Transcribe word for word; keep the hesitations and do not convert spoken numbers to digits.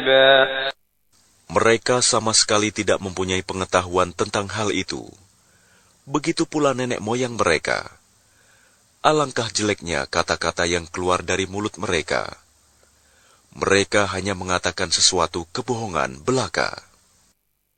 كذبا. Mereka sama sekali tidak mempunyai pengetahuan tentang hal itu. Begitu pula nenek moyang mereka. Alangkah jeleknya kata-kata yang keluar dari mulut mereka. Mereka hanya mengatakan sesuatu kebohongan belaka.